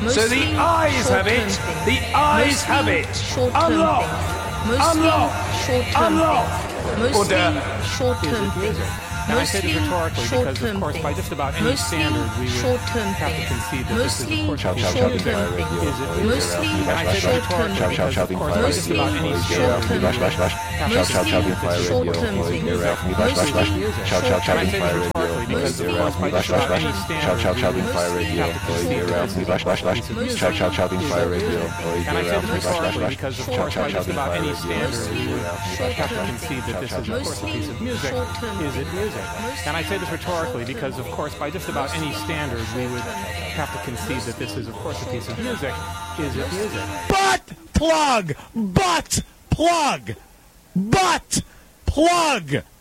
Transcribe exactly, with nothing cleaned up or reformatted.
So the eyes have it. The eyes have it. Unlock. Unlock. Unlock. Mostly short-term things. And I say this rhetorically because, of course, by just about any standard, we would have to concede that this is, of course, Ciao, ciao, ciao, music. radio. Is it music? Mostly And I say this rhetorically Ciao, ciao, because, ciao, of course, by fire just radio. about any Ciao, standard, ciao, ciao, ciao, ciao, ciao, fire radio. Ciao, ciao, ciao, fire radio. Because, of course, by just about any standard, Ciao, ciao, ciao, fire radio. Ciao, ciao, ciao, fire radio. And I say this rhetorically because, of course, by just about any standard, we would have to concede that this is, of course, a piece of music. Is it music? And I say this rhetorically because, of course, by just about any standard, we would have to concede that this is, of course, a piece of music. Is it music? Butt plug! Butt plug! Butt plug!